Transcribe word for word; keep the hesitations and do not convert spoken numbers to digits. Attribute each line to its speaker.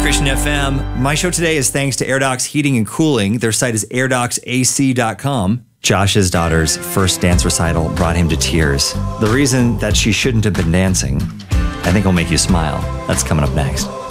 Speaker 1: Christian F M. My show today is thanks to AirDocs Heating and Cooling. Their site is air docs A C dot com. Josh's daughter's first dance recital brought him to tears. The reason that she shouldn't have been dancing, I think will make you smile. That's coming up next.